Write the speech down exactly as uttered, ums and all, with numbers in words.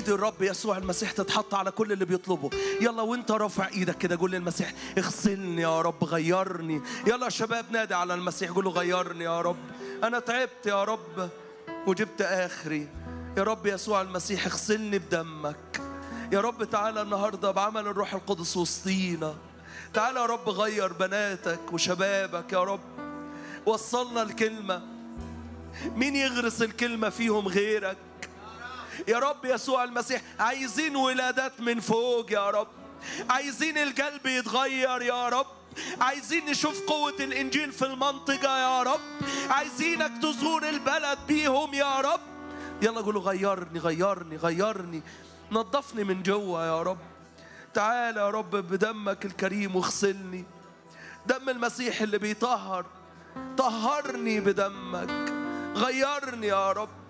ايد الرب يسوع المسيح تتحط على كل اللي بيطلبه. يلا وانت رافع ايدك كده قول للمسيح اغسلني يا رب، غيرني. يلا يا شباب نادي على المسيح قول له غيرني يا رب، انا تعبت يا رب وجبت اخري. يا رب يسوع المسيح اغسلني بدمك. يا رب تعالى النهارده بعمل الروح القدس وسطينا. تعالى يا رب غير بناتك وشبابك يا رب. وصلنا الكلمة، مين يغرس الكلمة فيهم غيرك يا رب يسوع المسيح؟ عايزين ولادات من فوق يا رب، عايزين القلب يتغير يا رب، عايزين نشوف قوة الإنجيل في المنطقة يا رب، عايزينك تزور البلد بيهم يا رب. يلا قولوا غيرني غيرني غيرني، نظفني من جوا يا رب. تعال يا رب بدمك الكريم واغسلني. دم المسيح اللي بيطهر، طهرني بدمك، غيرني يا رب.